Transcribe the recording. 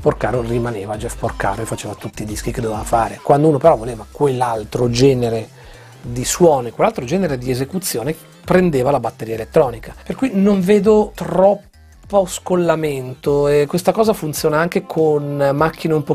Porcaro rimaneva Jeff Porcaro e faceva tutti i dischi che doveva fare. Quando uno però voleva quell'altro genere di suoni, quell'altro genere di esecuzione, prendeva la batteria elettronica. Per cui non vedo troppo scollamento, e questa cosa funziona anche con macchine un po'